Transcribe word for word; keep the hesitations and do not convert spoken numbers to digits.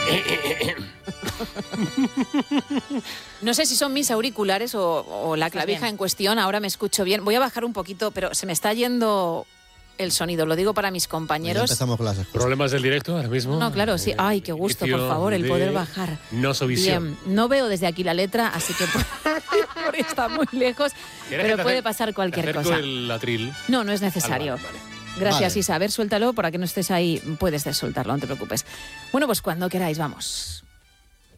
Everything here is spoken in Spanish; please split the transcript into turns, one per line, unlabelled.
No sé si son mis auriculares o, o la clavija en cuestión. Ahora me escucho bien. Voy a bajar un poquito, pero se me está yendo el sonido. Lo digo para mis compañeros.
Ya empezamos con las excusas.
¿Problemas del directo ahora mismo?
No, claro, sí. Ay, qué gusto, por favor, el poder bajar.
Nosovisión.
Bien, no veo desde aquí la letra, así que porque está muy lejos, pero puede pasar cualquier cosa.
el atril?
No, no es necesario.
Vale, vale.
Gracias,
Vale.
Isa. A ver, suéltalo para que no estés ahí. Puedes soltarlo, no te preocupes. Bueno, pues cuando queráis, vamos.